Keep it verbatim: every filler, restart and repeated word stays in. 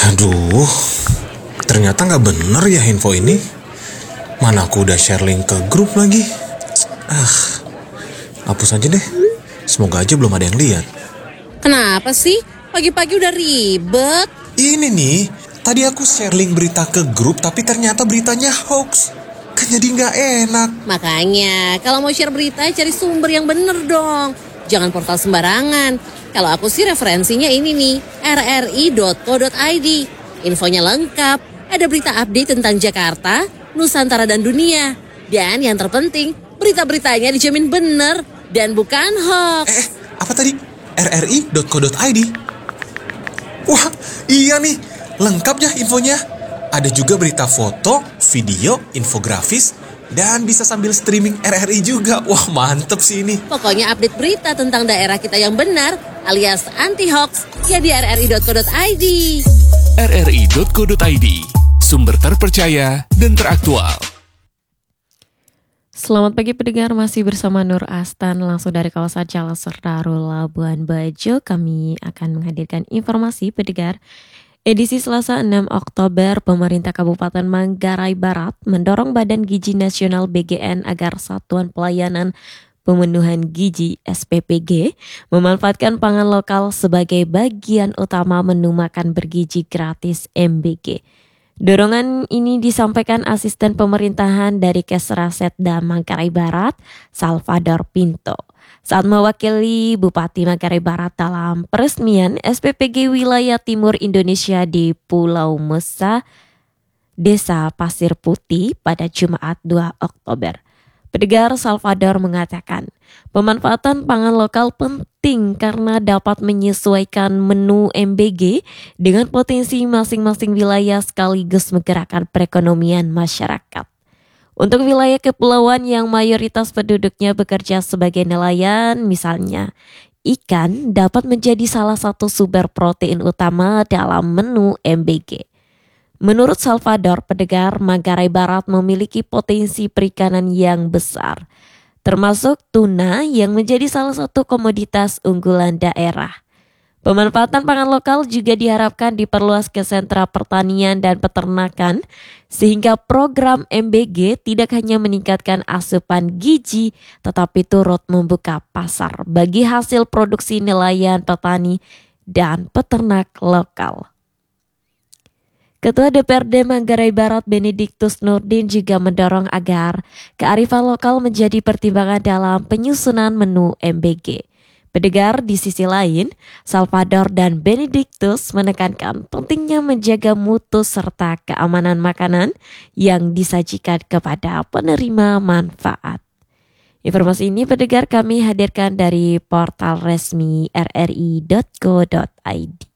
Aduh, ternyata gak bener ya info ini. Mana aku udah share link ke grup lagi. Ah, hapus aja deh. Semoga aja belum ada yang lihat. Kenapa sih? Pagi-pagi udah ribet. Ini nih, tadi aku share link berita ke grup tapi ternyata beritanya hoax. Kan jadi gak enak. Makanya, kalau mau share berita cari sumber yang bener dong. Jangan portal sembarangan. Kalau aku sih referensinya ini nih, r r i dot co dot i d. Infonya lengkap, ada berita update tentang Jakarta, Nusantara dan dunia. Dan yang terpenting, berita-beritanya dijamin bener dan bukan hoax. Eh, apa tadi? r r i dot co dot i d. Wah, iya nih, lengkap ya infonya. Ada juga berita foto, video, infografis, dan bisa sambil streaming R R I juga. Wah, mantep sih ini. Pokoknya update berita tentang daerah kita yang benar alias anti-hoax ya di r r i dot co dot i d. r r i dot co dot i d, sumber terpercaya dan teraktual. Selamat pagi pendengar, masih bersama Nur Astan langsung dari kawasan Jalan Sertaru, Labuan Bajo. Kami akan menghadirkan informasi pendengar. Edisi Selasa enam Oktober, pemerintah Kabupaten Manggarai Barat mendorong Badan Gizi Nasional B G N agar Satuan Pelayanan Pemenuhan Gizi S P P G memanfaatkan pangan lokal sebagai bagian utama menu makan bergizi gratis M B G. Dorongan ini disampaikan Asisten Pemerintahan dari Kesrasetda Manggarai Barat, Salvador Pinto, saat mewakili Bupati Manggarai Barat dalam peresmian S P P G Wilayah Timur Indonesia di Pulau Mesa, Desa Pasir Putih pada Jumat dua Oktober. Pendengar, Salvador mengatakan, pemanfaatan pangan lokal penting karena dapat menyesuaikan menu M B G dengan potensi masing-masing wilayah sekaligus menggerakkan perekonomian masyarakat. Untuk wilayah kepulauan yang mayoritas penduduknya bekerja sebagai nelayan, misalnya, ikan dapat menjadi salah satu sumber protein utama dalam menu M B G. Menurut Salvador, pendengar, Manggarai Barat memiliki potensi perikanan yang besar, termasuk tuna yang menjadi salah satu komoditas unggulan daerah. Pemanfaatan pangan lokal juga diharapkan diperluas ke sentra pertanian dan peternakan, sehingga program M B G tidak hanya meningkatkan asupan gizi, tetapi turut membuka pasar bagi hasil produksi nelayan, petani, dan peternak lokal. Ketua D P R D Manggarai Barat Benediktus Nurdin juga mendorong agar kearifan lokal menjadi pertimbangan dalam penyusunan menu M B G. Pendengar, di sisi lain, Salvador dan Benediktus menekankan pentingnya menjaga mutu serta keamanan makanan yang disajikan kepada penerima manfaat. Informasi ini pendengar kami hadirkan dari portal resmi r r i dot co dot i d.